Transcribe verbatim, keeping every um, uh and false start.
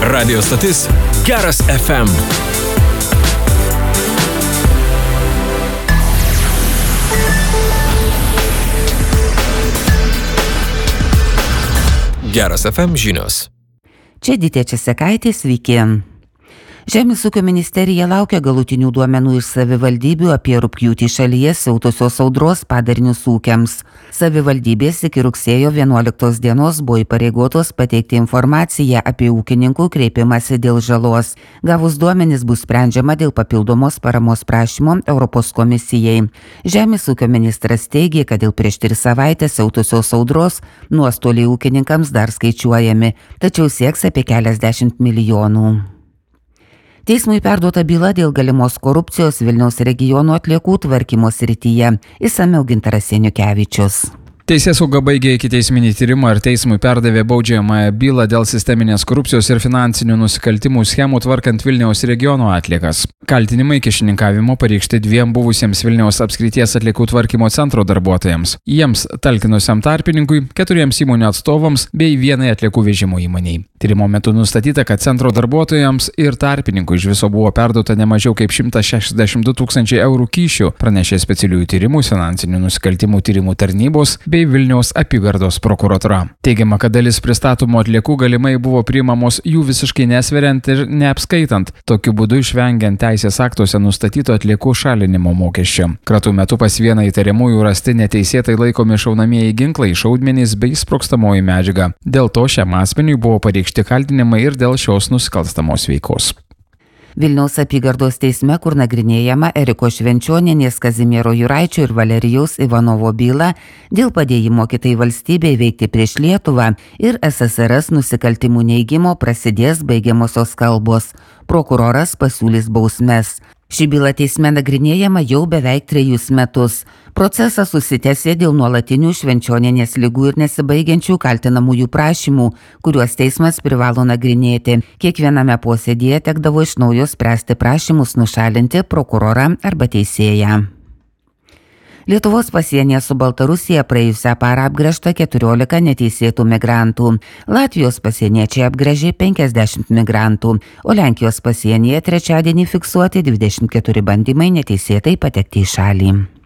Radio stotis Geras F M. Geras F M žinios. Čia Ditė Česekaitė, sveiki. Žemės ūkio ministerija laukia galutinių duomenų iš savivaldybių apie rugpjūtį šalyje siautusios audros padarinius ūkiams. Savivaldybės iki rugsėjo vienuoliktos dienos buvo įpareigotos pateikti informaciją apie ūkininkų kreipimąsi dėl žalos. Gavus duomenis bus sprendžiama dėl papildomos paramos prašymo Europos komisijai. Žemės ūkio ministras teigė, kad dėl prieš tris savaitės siautusios audros nuostoliai ūkininkams dar skaičiuojami, tačiau sieks apie keliasdešimt milijonų. Teismui perduota byla dėl galimos korupcijos Vilniaus regiono atliekų tvarkymo srityje. Išsamiau Gintaras Seniukevičius. Teisėsauga baigė ikiteisminį tyrimą ir teismui perdavė baudžiamąją bylą dėl sisteminės korupcijos ir finansinių nusikaltimų schemų tvarkant Vilniaus regiono atliekas. Kaltinimai kyšininkavimo pareikšti dviem buvusiems Vilniaus apskrities atliekų tvarkymo centro darbuotojams. Jiems talkinusiam tarpininkui, keturiems įmonių atstovams bei vienai atliekų vežimo įmoniai. Tyrimo metu nustatyta, kad centro darbuotojams ir tarpininkui iš viso buvo perduota ne mažiau kaip šimtas šešiasdešimt du tūkstančiai eurų kyšių, pranešė specialiųjų tyrimų finansinių nusikaltimų tyrimų tarnybos bei Vilniaus apygardos prokuratūra. Teigiama, kad dalis pristatomų atliekų galimai buvo priimamos jų visiškai nesveriant ir neapskaitant, tokiu būdu išvengiant teisės aktuose nustatyto atliekų šalinimo mokesčio. Kratų metu pas vieną įtariamųjų rasti neteisėtai laikomi šaunamieji ginklai, šaudmenys bei sprogstamoji medžiaga. Dėl to šiam asmeniui buvo pareikšti kaltinimai ir dėl šios nusikalstamos veikos. Vilniaus apygardos teisme, kur nagrinėjama Eriko Švenčionienės, Kazimiero Juraičio ir Valerijaus Ivanovo byla dėl padėjimo kitai valstybei veikti prieš Lietuvą ir S S R S nusikaltimų neigimo, prasidės baigiamosios kalbos. Prokuroras pasiūlys bausmes. Ši byla teisme nagrinėjama jau beveik trejus metus. Procesas susitęsė dėl nuolatinių Švenčionienės ligų ir nesibaigiančių kaltinamųjų prašymų, kuriuos teismas privalo nagrinėti. Kiekviename posėdėje tekdavo iš naujo spręsti prašymus nušalinti prokurorą arba teisėją. Lietuvos pasienyje su Baltarusija praėjusią parą apgręžta keturiolika neteisėtų migrantų. Latvijos pasieniečiai apgręžė penkiasdešimt migrantų, o Lenkijos pasienyje trečiadienį fiksuoti dvidešimt keturi bandymai neteisėtai patekti į šalį.